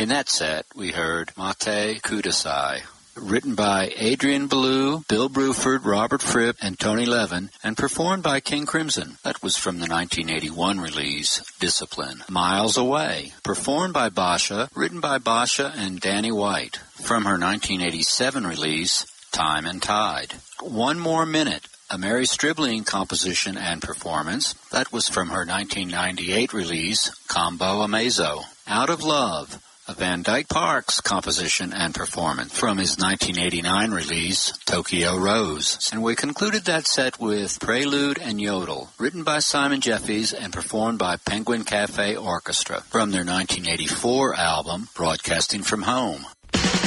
In that set, we heard Mate Kudasai, written by Adrian Belew, Bill Bruford, Robert Fripp, and Tony Levin, and performed by King Crimson. That was from the 1981 release, Discipline. Miles Away, performed by Basha, written by Basha and Danny White, from her 1987 release, Time and Tide. One More Minute, a Mary Stribling composition and performance. That was from her 1998 release, Combo Amazo. Out of Love, a Van Dyke Parks composition and performance from his 1989 release, Tokyo Rose. And we concluded that set with Prelude and Yodel, written by Simon Jeffries and performed by Penguin Cafe Orchestra from their 1984 album, Broadcasting from Home.